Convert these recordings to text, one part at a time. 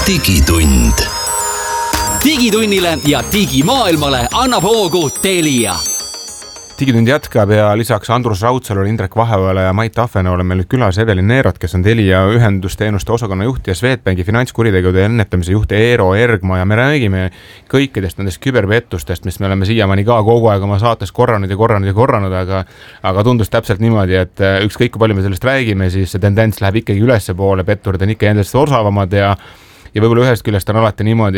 digitund. Digitunnile ja digimaailmale annab hoogu Telia. Digitund jätkab ja lisaks Andrus Raudsalule, Indrek Vaheojale ja Mait Tahvena oleme nüüd külas Evelin Neerot, kes on Telia ühendusteenuste osakonna juht ja Swedbanki finantskuritegude ennetamise juht Eero Ergma ja me räägime kõikidest nendest küberpettustest, mis me oleme siiamaani ka kogu aeg oma saates korranud, aga tundus täpselt niimoodi, et ükskõik kui palju me sellest räägime, siis see tendents läheb ikkagi ülesse poole, petturid on ikka endast osavamad ja võib-olla ühest küljest on alati niimoodi,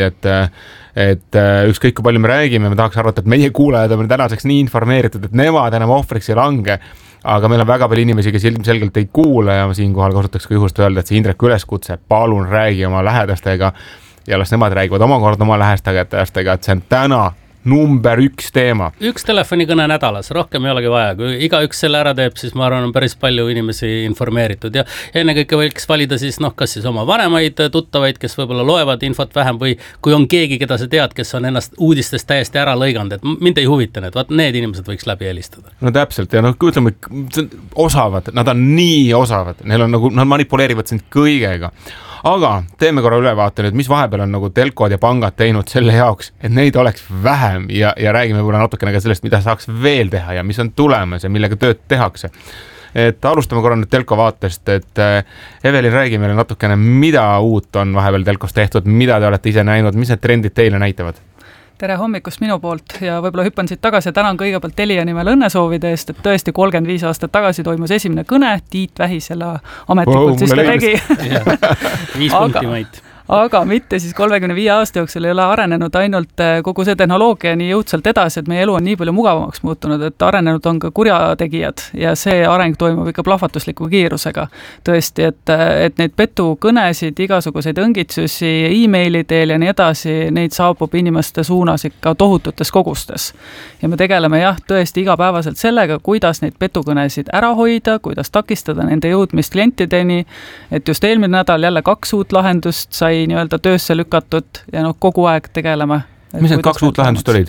et ükskõik kui palju me räägime, me tahaks arvata, et meie kuulajad on tänaseks nii informeeritud, et nemad enam ohvriks ei lange, aga meil on väga palju inimesi, kes ilmselgelt ei kuula ja siinkohal kasutaks ka juhust öelda, et see Indreku üleskutse, palun räägi oma lähedastega ja las nemad räägivad omakorda oma lähedastega, et see on täna number 1 teema. Üks telefonikõne nädalas, rohkem ei olegi vaja. Kui igaüks selle ära teeb, siis ma arvan, on päris palju inimesi informeeritud ja ennekõike võiks valida siis, kas siis oma vanemaid tuttavaid, kes võib-olla loevad infot vähem või kui on keegi, keda sa tead, kes on ennast uudistest täiesti ära lõiganud, et mind ei huvita need inimesed võiks läbi helistada. No täpselt ja ütleme, osavad, nad on nii osavad, neil on nad manipuleerivad sind kõigega. Aga teeme korra ülevaate nüüd, mis vahepeal on telkod ja pangad teinud selle jaoks, et neid oleks vähem ja räägime võib-olla natukene ka sellest, mida saaks veel teha ja mis on tulemas ja millega tööd tehakse. Et alustame korra nüüd telko vaatest, et Evelin, räägi meile natukene, mida uut on vahepeal telkos tehtud, mida te olete ise näinud, mis need trendid teile näitavad? Tere hommikust minu poolt ja võib-olla hüppan siit tagasi ja tänan kõigepealt Telia nimel õnnesoovide eest, et tõesti 35 aastat tagasi toimus esimene kõne, Tiit Vähi selle ametlikult siis ka tegi. 5 punkti, Mait. Aga mitte siis 35 aasta jooksul ei ole arenenud ainult kogu see tehnoloogia nii jõudsalt edasi, et meie elu on nii palju mugavamaks muutunud, et arenenud on ka kurjategijad ja see areng toimub ikka plahvatusliku kiirusega. Tõesti, et neid petukõnesid, igasuguseid õngitsusi, e-maili teel ja nii edasi, neid saabub inimeste suunas ikka tohututes kogustes. Ja me tegeleme tõesti igapäevaselt sellega, kuidas neid petukõnesid ära hoida, kuidas takistada nende jõudmist klientideni, et just eelmine nädal jälle 2 uut lahendust sai nii-öelda töösse lükatud ja kogu aeg tegeleme. Mis need 2 uut lahendust olid?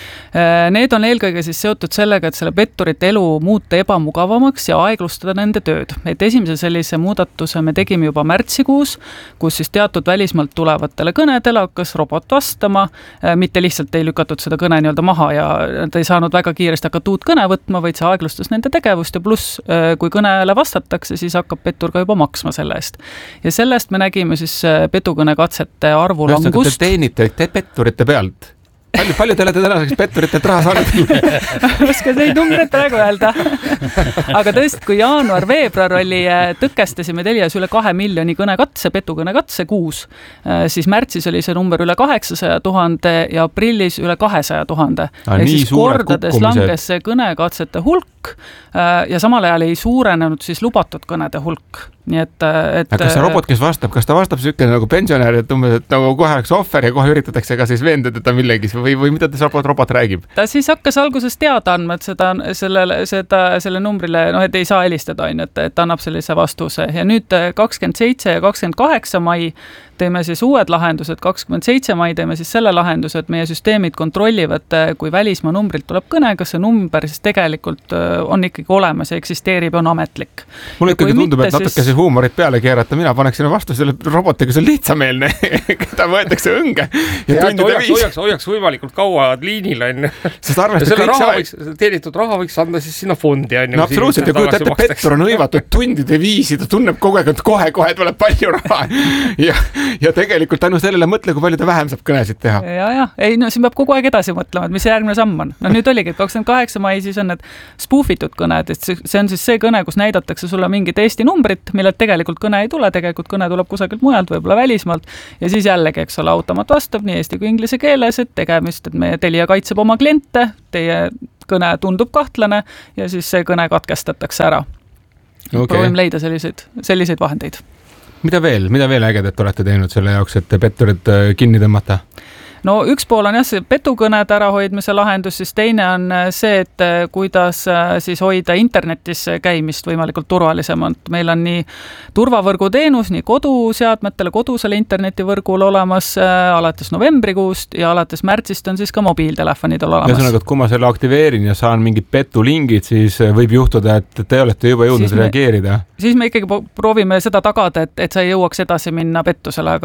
Need on eelkõige siis seotud sellega, et selle petturite elu muuta ebamugavamaks ja aeglustada nende tööd. Et esimese sellise muudatuse me tegime juba märtsikuus, kus siis teatud välismaalt tulevatele kõnedele hakkas robot vastama, mitte lihtsalt ei lükatud seda kõne nii-öelda maha ja ta ei saanud väga kiiresti hakata uut kõne võtma, vaid see aeglustas nende tegevust ja pluss, kui kõnele vastatakse, siis hakkab pettur ka juba maksma selle eest. Ja sellest me nägime siis petukõnekatsete arvu langust. Te teenite petturite pealt? Palju te olete tänaseks petturitelt raha saanud? Oskad neid numbreid praegu öelda. Aga tõesti, kui jaanuar-veebruar oli, tõkestasime Telias üle 2 miljoni kõnekatse, petukõnekatse kuus, siis märtsis oli see number üle 800 000 ja aprillis üle 200 000. Ja siis kordades langes see kõnekatsete hulk ja samal ajal ei suurenenud siis lubatud kõnede hulk. Nii et kas see robot, kes vastab, kas ta vastab sükene nagu pensionär, et umbes, et nagu kohe oleks ohver ja kohe üritatakse ka siis veenda teda millegis või mida robot räägib? Ta siis hakkas alguses teada andma, et selle numbrile, et ei saa helistada, et annab sellise vastuse. Ja nüüd 27 ja 28 mai teeme siis uued lahendused, 27 mai teeme siis selle lahenduse, et meie süsteemid kontrollivad, kui välismaa numbrilt tuleb kõne, kas see number siis tegelikult on ikkagi olemas ja eksisteerib ja on ametlik. Mulle ikkagi tundub, et natuke see huumorit peale keerata, mina paneks sinna vastu selle robotiga, see on lihtsameelne, keda võetakse õnge ja tundide viis. Hoiaks võimalikult kaua liinil, Sest arvestab teenitud raha võiks anda siis sinna fondi. No absoluutselt, ja kujuta ette, pettur on hõivatud tundide viisi, ta tunneb kogu aeg, et kohe tuleb palju raha ja tegelikult tänu sellele mõtle, kui palju ta vähem saab kõnesid teha. Siin peab kogu aeg edasi mõtlema, et mis see järgmine samm on. Nüüd oligi, et 28 mai siis on need spoofitud kõned, et see on siis see kõne, kus näidatakse sulle mingit Eesti numbrit, millelt tegelikult kõne ei tule, tegelikult kõne tuleb kusagilt mujalt, võib-olla välismaalt ja siis jällegi, eks ole, automaat vastab nii eesti kui inglise keeles, et tegemist, et meie Telia kaitseb oma kliente, teie kõne tundub kahtlane ja siis see kõne katkestatakse ära. Proovime leida selliseid vahendeid. Mida veel ägedat olete teinud selle jaoks, et petturid kinni tõmmata? No üks pool on see petukõnede ärahoidmise lahendus, siis teine on see, et kuidas siis hoida internetis käimist võimalikult turvalisemalt. Meil on nii turvavõrgu teenus, nii koduseadmetele, kodusele internetivõrgul olemas alates novembrikuust ja alates märtsist on siis ka mobiiltelefonidel olemas. Ühesõnaga, kui ma selle aktiveerin ja saan mingid petulingid, siis võib juhtuda, et te olete juba jõudnud reageerida. Siis me ikkagi proovime seda tagada, et sa ei jõuaks edasi minna pettusele, aga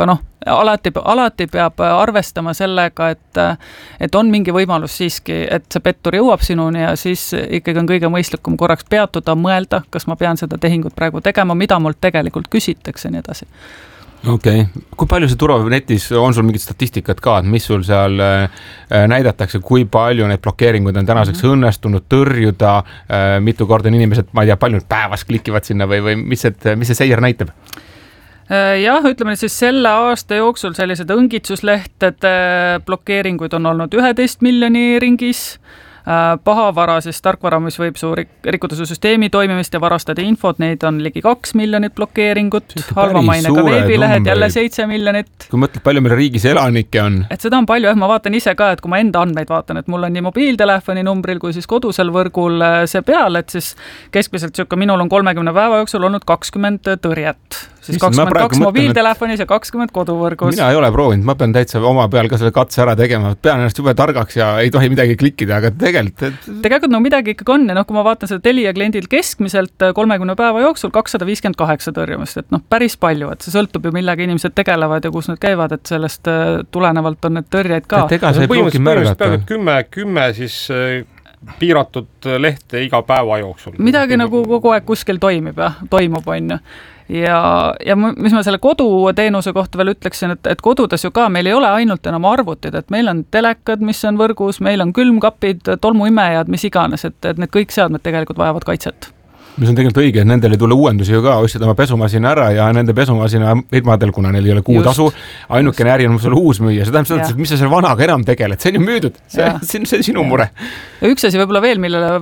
alati peab arvestama sellega, et on mingi võimalus siiski, et see pettur jõuab sinuni ja siis ikkagi on kõige mõistlikum korraks peatuda, mõelda, kas ma pean seda tehingut praegu tegema, mida mult tegelikult küsitakse ja nii edasi. Okei. Kui palju see turvanetis, on sul mingit statistikat ka, et mis sul seal näidatakse, kui palju neid blokeeringuid on tänaseks õnnestunud tõrjuda, mitu korda on inimesed, ma ei tea, palju päevas klikivad sinna või mis see seier näitab? Jah, ütleme siis selle aasta jooksul sellised õngitsuslehtede blokeeringuid on olnud 11 miljoni ringis, pahavara, siis tarkvara, mis võib rikkuda su süsteemi toimimist ja varastada infot, neid on ligi 2 miljonit blokeeringut, halvamainega veebilehed jälle 7 miljonit. Kui mõtled, palju meil riigis elanikke on? Et seda on palju, ma vaatan ise ka, et kui ma enda andmeid vaatan, et mul on nii mobiiltelefoni numbril kui siis kodusel võrgul see peal, et siis keskmiselt minul on 30 päeva jooksul olnud 20 tõrjet. Siis 22 mobiiltelefonis ja 20 koduvõrgus. Mina ei ole proovinud, ma pean täitsa oma peal ka selle katse ära tegema, pean ennast jube targaks ja ei tohi midagi klikkida, aga tegelikult no midagi ikkagi on ja kui ma vaatan seda Telia kliendil keskmiselt 30 päeva jooksul 258 tõrjumist, et päris palju, et see sõltub ju millega inimesed tegelevad ja kus nad käivad, et sellest tulenevalt on need tõrjeid ka. Põhimõtteliselt peavad 10 siis piiratud lehte iga päeva jooksul. Midagi nagu kogu aeg kuskil toimub, on ju. Ja mis ma selle koduteenuse kohta veel ütleksin, et kodudes ju ka meil ei ole ainult enam arvutid, et meil on telekad, mis on võrgus, meil on külmkapid, tolmuimejad, mis iganes, et need kõik seadmed tegelikult vajavad kaitset. Mis on tegelikult õige, et nendel ei tule uuendusi ju ka, ostsid oma pesumasina ära ja nende pesumasina firmadel, kuna neil ei ole kuutasu, ainukene äri on sulle uus müüa. See tähendab, et mis sa selle vanaga enam tegeled, see on ju müüdud, see on sinu mure. Ja üks asi võib-olla veel, millele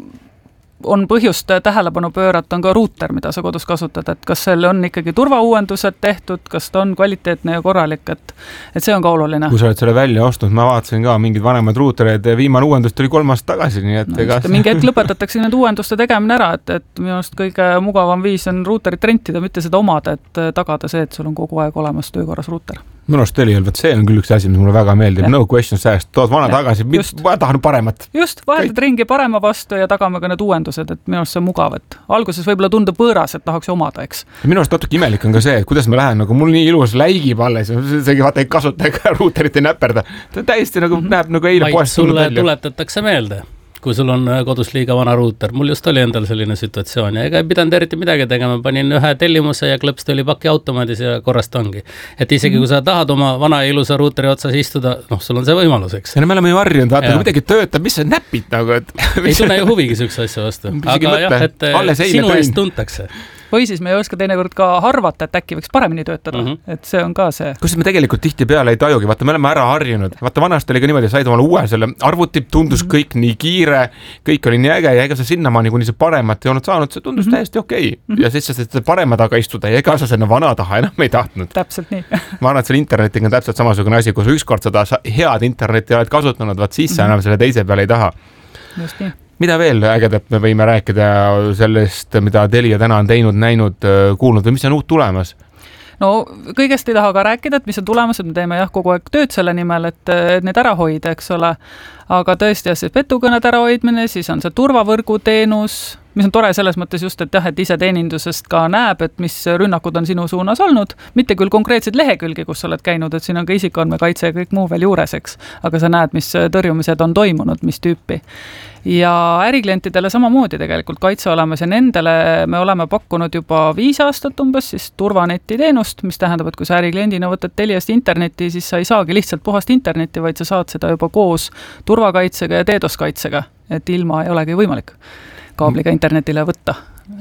on põhjust tähelepanu pöörata, on ka ruuter, mida sa kodus kasutad, et kas seal on ikkagi turvauuendused tehtud, kas ta on kvaliteetne ja korralik, et see on ka oluline. Kui sa oled selle välja ostnud, ma vaatasin ka mingid vanemad ruutereid, viimane uuendus tuli 3 aastat tagasi, nii et mingi hetk lõpetatakse need uuenduste tegemine ära, et minu arust kõige mugavam viis on ruuterit rentida, mitte seda omada, et tagada see, et sul on kogu aeg olemas töökorras ruuter. Minu arust see on küll üks asi, mis mulle väga meeldib. No questions asked, tood vana tagasi, ma tahan paremat. Just, vahetad ringi parema vastu ja tagame ka need uuendused, et minu arust see on mugav, et alguses võib-olla tundub võõras, et tahaks omada, eks. Minu arust natuke imelik on ka see, et kuidas ma lähen, nagu mul nii ilus läigib alles, seegi vaata ei kasuta ega ruuterit ei näperda. Ta täiesti nagu näeb nagu eile poest tulnud välja. Tuletatakse meelde, kui sul on kodus liiga vana ruuter. Mul just oli endal selline situatsioon ja ega ei pidanud eriti midagi tegema. Panin ühe tellimuse ja klõps tuli paki automaadis ja korrast ongi. Et isegi kui sa tahad oma vana ilusa ruuteri otsas istuda, sul on see võimalus, eks. Ja me oleme ju harjunud, vaata, kui midagi töötab, mis sa näpid nagu, et... Ei tunne ju huvigi sükse asja vastu. Aga jah, et sinu eest tuntakse. Või siis me ei oska teinekord ka harvata, et äkki võiks paremini töötada, et see on ka see. Kus me tegelikult tihti peale ei tajugi, vaata, me oleme ära harjunud. Vaata, vanasti oli ka niimoodi, said omale uue selle arvuti, tundus kõik nii kiire, kõik oli nii äge ja ega sa sinnamaani, kuni see paremat ei olnud saanud, see tundus täiesti okei. Ja siis sa seda parema taga istuda ja ega sa selle vana taha enam ei tahtnud. Täpselt nii. Ma arvan, et selle internetiga on täpselt samasugune asi, kui sa ükskord seda head internetti oled kasutanud, vaat siis sa enam selle teise peale ei taha. Just nii. Mida veel ägedat me võime rääkida sellest, mida Telia täna on teinud, näinud, kuulnud või mis on uut tulemas? No kõigest ei taha ka rääkida, et mis on tulemas, et me teeme kogu aeg tööd selle nimel, et need ära hoida, eks ole. Aga tõesti, see petukõned ära hoidmine, siis on see turvavõrgu teenus, mis on tore selles mõttes just, et jah, et ise teenindusest ka näeb, et mis rünnakud on sinu suunas olnud, mitte küll konkreetseid lehekülgi, kus sa oled käinud, et siin on ka isikuandmekaitse ja kõik muu veel juures, eks, aga sa näed, mis tõrjumised on toimunud, mis tüüpi. Ja äriklientidele samamoodi tegelikult kaitse olemas ja nendele me oleme pakkunud juba 5 aastat umbes siis turvaneti teenust, mis tähendab, et kui sa ärikliendina võtad Teliast internetti, siis sa ei saagi lihtsalt puhast internetti, vaid sa saad seda juba koos turvakaitsega ja DDoS-kaitsega, et ilma ei olegi võimalik kaabliga internetti võtta.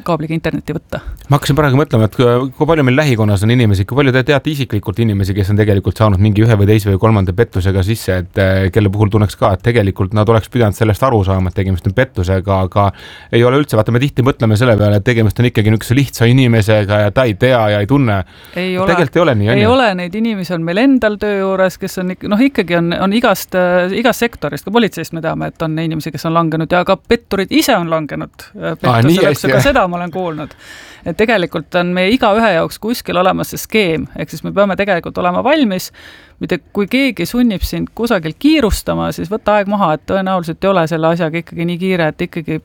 Ma hakkasin praegu mõtlema, et kui palju meil lähikonnas on inimesi, kui palju te teate isiklikult inimesi, kes on tegelikult saanud mingi ühe või teise või kolmanda pettusega sisse, et kelle puhul tunneks ka, et tegelikult nad oleks pidanud sellest aru saama, et tegemist on pettusega, aga ei ole üldse, vaata me tihti mõtleme selle peale, et tegemist on ikkagi niisuguse lihtsa inimesega ja ta ei tea ja ei tunne. Tegelikult ei ole nii. Ei ole, neid inimesi on meil endal töö juures, kes on ikkagi on igast sektorist, ka politseist me teame, et on inimesi, kes on langenud ja ka petturid ise on langenud pettusele, seda ma olen kuulnud. Et tegelikult on meie igaühe jaoks kuskil olemas see skeem, ehk siis me peame tegelikult olema valmis, mitte kui keegi sunnib sind kusagil kiirustama, siis võtta aeg maha, et tõenäoliselt ei ole selle asjaga ikkagi nii kiire, et ikkagi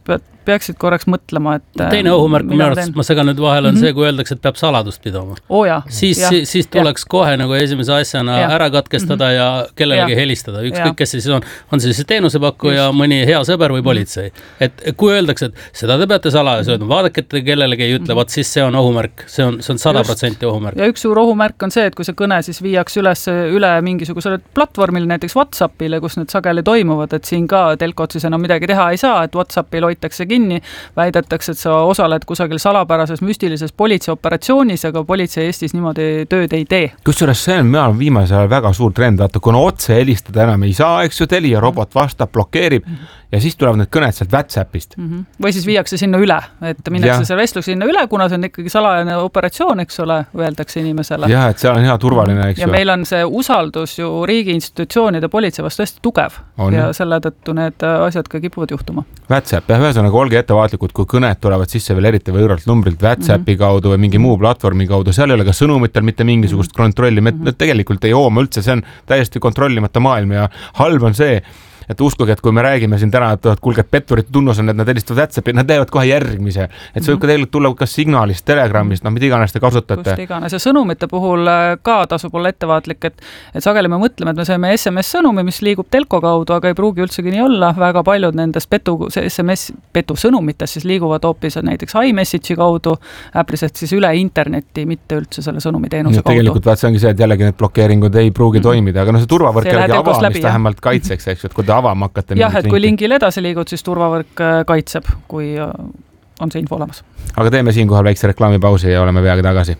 peaksid korraks mõtlema, et teine ohumärk, minu arvates, ma segan nüüd vahel, on see, kui öeldakse, et peab saladust pidama. Siis tuleks kohe nagu esimese asjana ära katkestada ja kellelegi helistada. Ükskõik, kes siis on siis teenusepakkuja, mõni hea sõber või politsei. Et kui öeldakse, et seda te peate salajas öelda, vaadake, et kellelegi ei ütle, vaat siis see on ohumärk. See on 100% ohumärk. Ja üks suur ohumärk on see, et kui see kõne siis viiakse üle mingisugusele platvormile, näiteks WhatsAppile, kus need sageli toimuvad, et siin ka telkod siis enam midagi teha ei saa, et WhatsAppil hoitakse kinni, väidetakse, et sa osaled kusagil salapärases müstilises politseioperatsioonis, aga politsei Eestis niimoodi tööd ei tee. Kusjuures see on viimasel ajal väga suur trend, vaata, kuna otse helistada enam ei saa, eks ju, Telia robot vastab, blokeerib ja siis tulevad need kõned sealt WhatsAppist. Või siis viiakse sinna üle, et minnakse selle vestlus sinna üle, kuna see on ikkagi salajane operatsioon, eks ole, öeldakse inimesele. Jah, et seal on hea turvaline, eks ju. Ja meil on see usaldus ju riigi institutsioonide politsei vastu hästi tugev ja selle tõttu need asjad ka kipuvad juhtuma. WhatsApp, ühesõnaga olge ettevaatlikud, kui kõned tulevad sisse veel eriti võõralt numbrilt WhatsAppi kaudu või mingi muu platvormi kaudu, seal ei ole ka sõnumitel mitte mingisugust kontrolli, me tegelikult ei hooma üldse, see on täiesti kontrollimata maailm ja halb on see, et uskuge, et kui me räägime siin täna, et kuulge, et petturite tunnus on, et nad helistavad WhatsAppi, nad teevad kohe järgmise. Et see võib ka tegelikult tulla kas signaalist, Telegramist, mida iganes te kasutate. Kust iganes. Ja sõnumite puhul ka tasub olla ettevaatlik, et sageli me mõtleme, et me saame SMS-sõnumi, mis liigub telko kaudu, aga ei pruugi üldsegi nii olla. Väga paljud nendest SMS-petu sõnumitest siis liiguvad hoopis näiteks iMessage'i kaudu, äpliselt siis üle internetti, mitte üldse selle sõnumiteenuse kaudu. Tegelikult see ongi see, et jällegi need blokeeringud ei pruugi toimida, aga see turvavõrk jällegi avamist vähemalt kaitseks, eks, et kui avama hakata. Jah, et kui lingil edasi liigud, siis turvavõrk kaitseb, kui on see info olemas. Aga teeme siinkohal väikse reklaamipausi ja oleme peagi tagasi.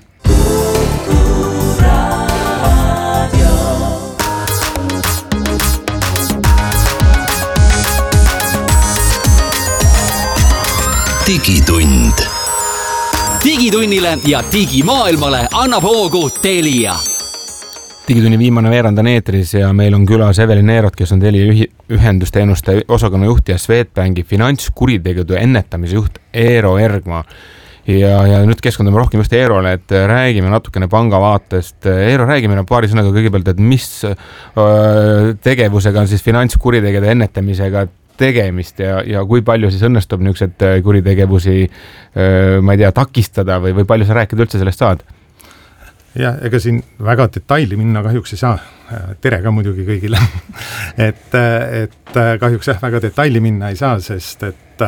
Digitund. Digitunnile ja digimaailmale annab hoogu Telia. Digitunni viimane veerand on eetris ja meil on külas Evelin Neerot, kes on Telia ühendusteenuste osakonna juht ja Swedbanki finantskuritegude ennetamise juht Eero Ergma. Ja nüüd keskendume rohkem just Eerole, et räägime natukene panga vaatest. Eero, räägime paari sõnaga kõigepealt, et mis tegevusega on siis finantskuritegevuse ennetamisega tegemist ja kui palju siis õnnestub niisugused kuritegevusi, ma ei tea, takistada või palju sa rääkida üldse sellest saad? Ja, ega siin väga detaili minna kahjuks ei saa. Tere ka muidugi kõigile. et kahjuks väga detaili minna ei saa, sest et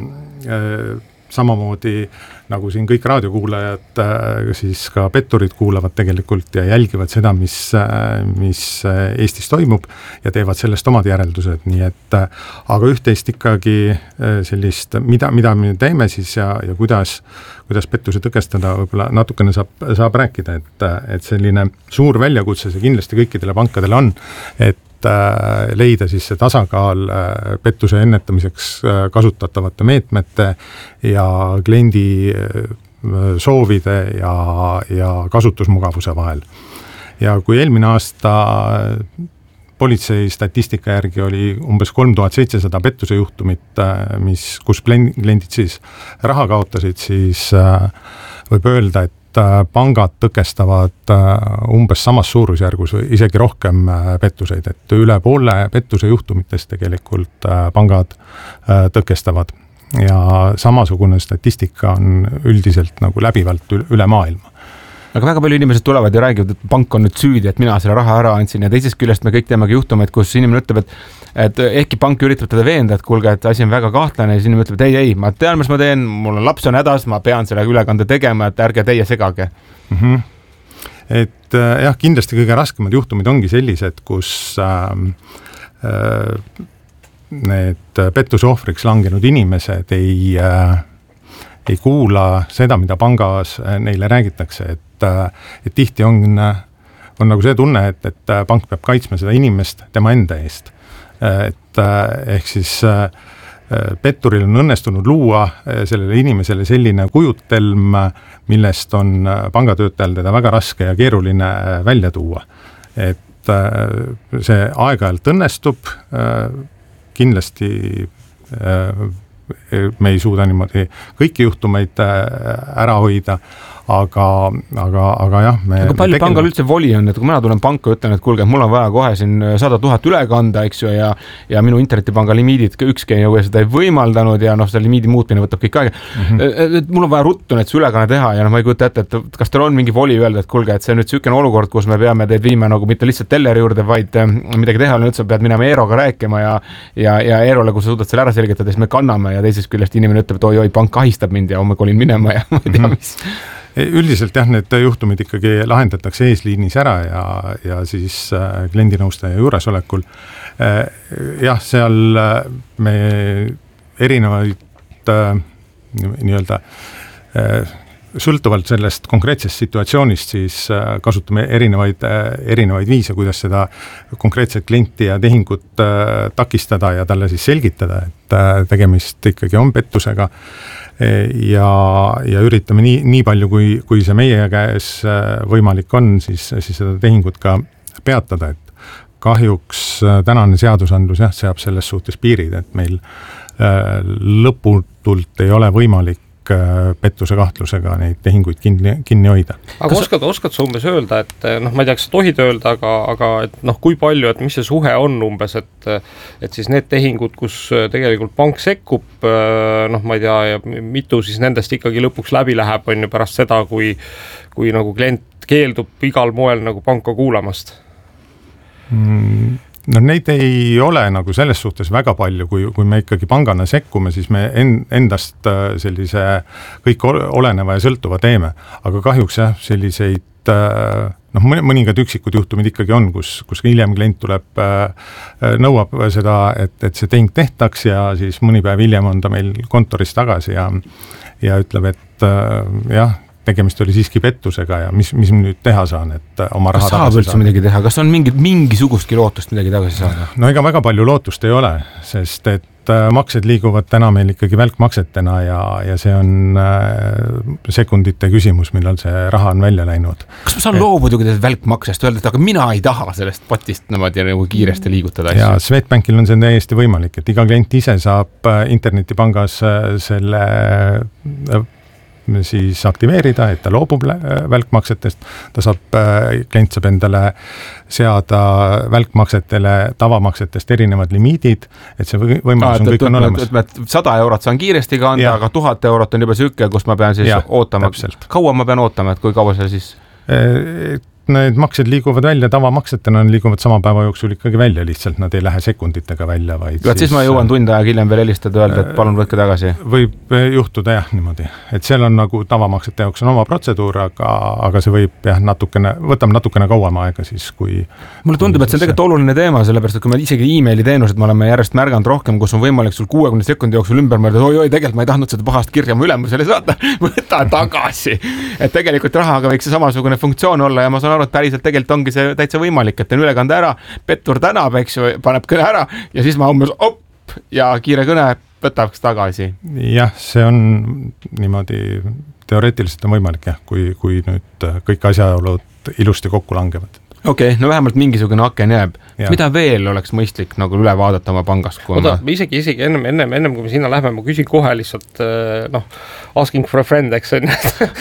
samamoodi nagu siin kõik raadiokuulajad, siis ka petturid kuulavad tegelikult ja jälgivad seda, mis Eestis toimub ja teevad sellest omad järeldused. Nii et, aga üht-teist ikkagi sellist, mida me teeme siis ja kuidas pettuse tõkestada, võib-olla natukene saab rääkida, et selline suur väljakutse see kindlasti kõikidele pankadele on, et leida siis see tasakaal pettuse ennetamiseks kasutatavate meetmete ja kliendi soovide ja kasutusmugavuse vahel. Ja kui eelmine aasta politsei statistika järgi oli umbes 3700 pettuse juhtumit, kus kliendid siis raha kaotasid, siis võib öelda, et pangad tõkestavad umbes samas suurusjärgus või isegi rohkem pettuseid, et üle poole pettuse juhtumitest tegelikult pangad tõkestavad ja samasugune statistika on üldiselt nagu läbivalt üle maailma. Aga väga palju inimesed tulevad ja räägivad, et pank on nüüd süüdi, et mina selle raha ära andsin ja teisest küljest me kõik teemegi juhtumeid, kus inimene ütleb, et ehkki pank üritab teda veenda, et kuulge, et asi on väga kahtlane ja siis inimene ütleb, et ei, ma tean, mis ma teen, mul on laps on hädas, ma pean selle ülekande tegema, et ärge teie segage. Et jah, kindlasti kõige raskemad juhtumid ongi sellised, kus need pettuse ohvriks langenud inimesed ei kuula seda, mida pangas neile räägitakse, et tihti on nagu see tunne, et pank peab kaitsma seda inimest tema enda eest. Et ehk siis petturil on õnnestunud luua sellele inimesele selline kujutelm, millest on pangatöötajal teda väga raske ja keeruline välja tuua. Et see aeg-ajalt õnnestub, kindlasti me ei suuda niimoodi kõiki juhtumeid ära hoida, aga jah. Aga palju pangal üldse voli on, et kui mina tulen panka ja ütlen, et kuulge, mul on vaja kohe siin 100 000 üle kanda, eks ju, ja minu internetipanga limiidid ükski ei seda ei võimaldanud ja see limiidi muutmine võtab kõik aega. Et mul on vaja ruttu need ülekanne teha ja ma ei kujuta ette, et kas teil on mingi voli öelda, et kuulge, et see on nüüd sükene olukord, kus me peame teid viima nagu mitte lihtsalt telleri juurde, vaid midagi teha, üldse pead minema Eeroga rääkima ja Eerole, kui sa suudad selle ära selgitada, siis me kanname ja teisest küljest inimene ütleb, et oi, pank kahistab mind ja homme kolin minema ja ma ei tea, mis. Üldiselt jah, need juhtumid ikkagi lahendatakse eesliinis ära ja siis kliendinõustaja juuresolekul. Jah, seal me erinevaid nii-öelda sõltuvalt sellest konkreetsest situatsioonist siis kasutame erinevaid viise, kuidas seda konkreetset klienti ja tehingut takistada ja talle siis selgitada, et tegemist ikkagi on pettusega ja üritame nii palju, kui see meie käes võimalik on, siis seda tehingut ka peatada, et kahjuks tänane seadusandlus jah, seab selles suhtes piirid, et meil lõputult ei ole võimalik pettuse kahtlusega neid tehinguid kinni hoida. Aga oskad sa umbes öelda, et ma ei tea, kas sa tohid öelda, aga et kui palju, et mis see suhe on umbes, et siis need tehingud, kus tegelikult pank sekkub, ma ei tea, ja mitu siis nendest ikkagi lõpuks läbi läheb, on ju pärast seda, kui nagu klient keeldub igal moel nagu panka kuulamast? No neid ei ole nagu selles suhtes väga palju, kui me ikkagi pangana sekkume, siis me endast sellise kõik oleneva ja sõltuva teeme, aga kahjuks jah, selliseid mõningad üksikud juhtumid ikkagi on, kus hiljem klient tuleb, nõuab seda, et see tehing tehtaks ja siis mõni päev hiljem on ta meil kontoris tagasi ja ütleb, et jah, tegemist oli siiski pettusega ja mis nüüd teha saan, et oma raha tagasi saada. Saab üldse midagi teha, kas on mingisugustki lootust midagi tagasi saada? No ega väga palju lootust ei ole, sest et maksed liiguvad täna meil ikkagi välkmaksetena ja see on sekundite küsimus, millal see raha on välja läinud. Kas ma saan loobuda välkmaksest, öelda, et aga mina ei taha sellest potist nagu kiiresti liigutada? Ja Swedbankil on see täiesti võimalik, et iga klient ise saab internetipangas selle siis aktiveerida, et ta loobub välkmaksetest, klient saab endale seada välkmaksetele tavamaksetest erinevad limiidid, et see võimalus on kõik on olemas. 100 eurot saan kiiresti kanda, aga 1000 eurot on juba sükke, kus ma pean siis ootama. Kaua ma pean ootama, et kui kaua see siis? Need maksed liiguvad välja, tavamaksetena liiguvad sama päeva jooksul ikkagi välja, lihtsalt nad ei lähe sekunditega välja, vaid siis ma jõuan tund aega hiljem veel helistada, öelda, et palun võtke tagasi. Võib juhtuda jah niimoodi, et seal on nagu tavamaksete jaoks on oma protseduur, aga see võib jah võtab natukene kauem aega siis, kui mulle tundub, et see on tegelikult oluline teema, sellepärast, et kui me isegi e-maili teenused me oleme järjest märganud rohkem, kus on võimalik sul 60 sekundi jooksul ümber mõelda, oi, tegelikult ma ei tahtnud seda pahast kirja mu ülemusele saata, võta tagasi. Et tegelikult rahaga võiks see samasugune funktsioon olla ja ma saan aru, et päriselt tegelikult ongi see täitsa võimalik, et teen ülekande ära, pettur tänab, eks ju, paneb kõne ära ja siis ma umbes ja kiire kõne võtaks tagasi. Jah, see on niimoodi, teoreetiliselt on võimalik jah, kui nüüd kõik asjaolud ilusti kokku langevad. Okei, no vähemalt mingisugune aken jääb. Mida veel oleks mõistlik nagu üle vaadata oma pangast? Isegi ennem kui me sinna lähme, ma küsin kohe lihtsalt, asking for a friend, eks on.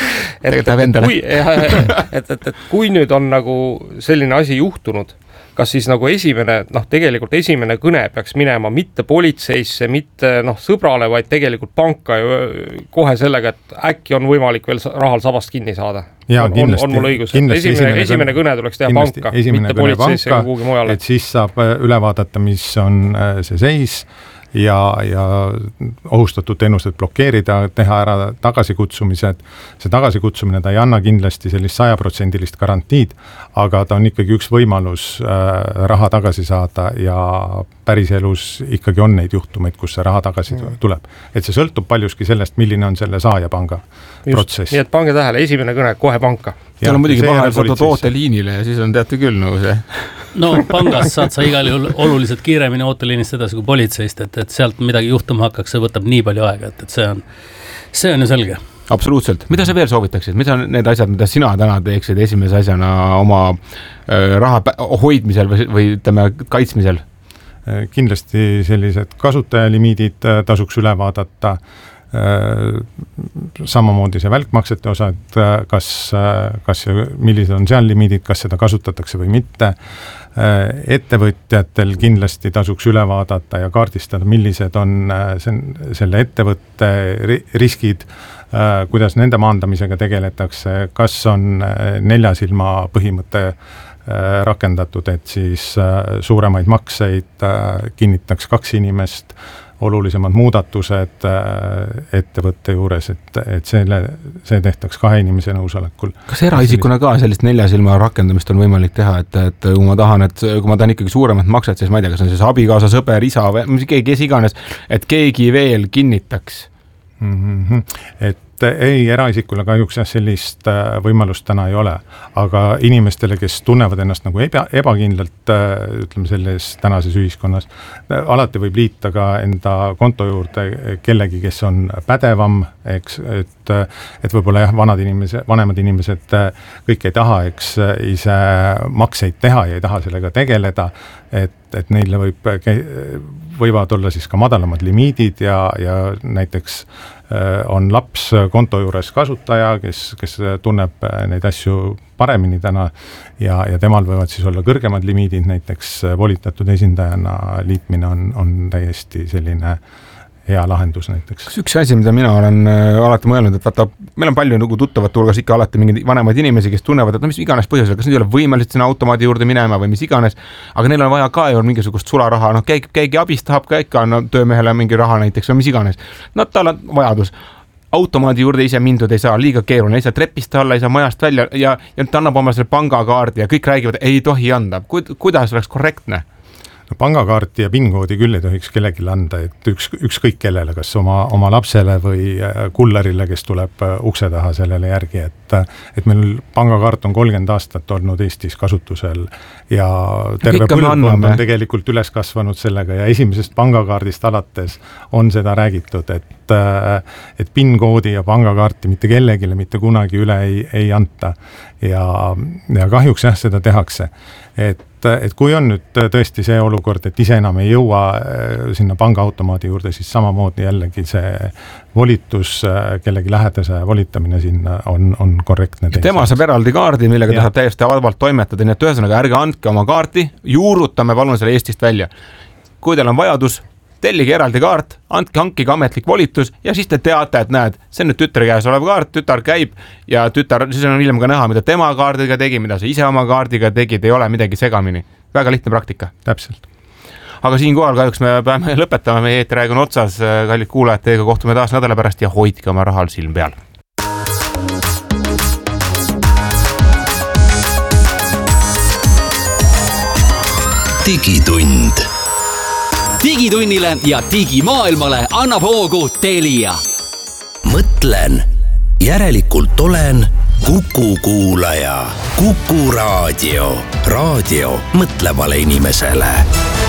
et kui nüüd on nagu selline asi juhtunud, kas siis nagu tegelikult esimene kõne peaks minema mitte politseisse, mitte sõbrale, vaid tegelikult panka kohe sellega, et äkki on võimalik veel rahal sabast kinni saada. Ja, kindlasti, on mul õigus, esimene kõne tuleks teha panka, mitte politseisse ja kuhugi mujale. Et siis saab üle vaadata, mis on see seis ja ohustatud teenused blokeerida, teha ära tagasikutsumised. See tagasikutsumine ta ei anna kindlasti sellist 100% garantiid, aga ta on ikkagi üks võimalus raha tagasi saada ja päriselus ikkagi on neid juhtumeid, kus see raha tagasi tuleb. Et see sõltub paljuski sellest, milline on selle saaja panga protsess. Nii et pange tähele, esimene kõne kohe panka. Seal on muidugi vahel saada ooteliinile ja siis on teate küll nagu see. No pangas saad sa igal juhul oluliselt kiiremini ooteliinist edasi kui politseist, et sealt midagi juhtuma hakkaks, see võtab nii palju aega, et see on ju selge. Absoluutselt. Mida sa veel soovitaksid? Mis on need asjad, mida sina täna teeksid esimese asjana oma raha hoidmisel või ütleme kaitsmisel? Kindlasti sellised kasutajaliimiidid tasuks üle vaadata, samamoodi see välkmaksete osa, et kas millised on seal limiidid, kas seda kasutatakse või mitte. Ettevõtjatel kindlasti tasuks üle vaadata ja kaardistada, millised on selle ettevõtte riskid, kuidas nende maandamisega tegeletakse, kas on 4 silma põhimõte rakendatud, et siis suuremaid makseid kinnitaks 2 inimest, olulisemad muudatused ettevõtte juures, et see tehtaks 2 inimese nõusolekul. Kas eraisikuna ka sellist 4 silma rakendamist on võimalik teha, et kui ma tahan ikkagi suuremat makset, siis ma ei tea, kas on siis abikaasa, sõber, isa või kes iganes, et keegi veel kinnitaks? Et ei, eraisikule kahjuks sellist võimalust täna ei ole, aga inimestele, kes tunnevad ennast nagu ebakindlalt, ütleme selles tänases ühiskonnas, alati võib liita ka enda konto juurde kellegi, kes on pädevam, eks, et võib-olla vanemad inimesed kõik ei taha, eks, ise makseid teha ja ei taha sellega tegeleda, et neile võivad olla siis ka madalamad limiidid ja näiteks on laps konto juures kasutaja, kes tunneb neid asju paremini täna ja temal võivad siis olla kõrgemad limiidid, näiteks volitatud esindajana liitmine on täiesti selline hea lahendus näiteks. Kas üks asi, mida mina olen alati mõelnud, et vaata, meil on palju nagu tuttavate hulgas ikka alati mingeid vanemaid inimesi, kes tunnevad, et mis iganes põhjusel, kas nad ei ole võimelised sinna automaadi juurde minema või mis iganes, aga neil on vaja ka ju mingisugust sularaha, keegi abist tahab ka ikka töömehele mingi raha näiteks või mis iganes. Tal on vajadus. Automaadi juurde ise mindud ei saa, liiga keeruline, ei saa trepist alla, ei saa majast välja ja ta annab oma selle pangakaardi ja kõik räägivad, ei tohi anda. Kuidas oleks korrektne? No, pangakaarti ja PIN-koodi küll ei tohiks kellelegi anda, et ükskõik kellele, kas oma lapsele või kullarile, kes tuleb ukse taha sellele järgi, et meil pangakaart on 30 aastat olnud Eestis kasutusel ja terve põlvkond on tegelikult üles kasvanud sellega ja esimesest pangakaardist alates on seda räägitud, et PIN-koodi ja pangakaarti mitte kellegile mitte kunagi üle ei anta ja kahjuks jah, seda tehakse. Et kui on nüüd tõesti see olukord, et ise enam ei jõua sinna pangaautomaadi juurde, siis samamoodi jällegi see volitus, kellegi lähedase volitamine sinna on korrektne. Tema saab eraldi kaardi, millega ta saab täiesti vabalt toimetada, nii et ühesõnaga ärge andke oma kaarti, juurutame palun selle Eestist välja. Kui teil on vajadus, tellige eraldi kaart, hankige ametlik volitus ja siis te teate, et näed, see on nüüd tütre käes olev kaart, tütar käib ja siis on hiljem ka näha, mida tema kaardiga tegi, mida sa ise oma kaardiga tegid, ei ole midagi segamini. Väga lihtne praktika. Täpselt. Aga siinkohal kahjuks me peame lõpetama, meie eeteraeg on otsas, kallid kuulajad, teiega kohtume taas nädala pärast ja hoidke oma rahal silm peal. Digitund. Digitunnile ja digimaailmale annab hoogu Telia. Mõtlen, järelikult olen Kuku kuulaja. Kuku raadio. Raadio mõtlevale inimesele.